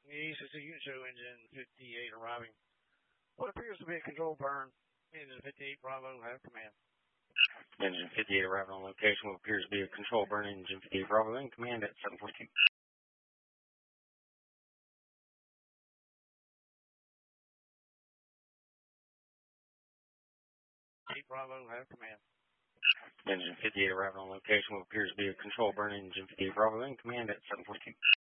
ECC unit show engine 58 arriving. What appears to be a control burn. Engine 58 Bravo, have command. Engine 58 arriving on location. What appears to be a control burn. Engine 58 Bravo in command at 742. Bravo, have command. Engine 58 arriving on location. What appears to be a control burn. Engine 58 Bravo in command at 742.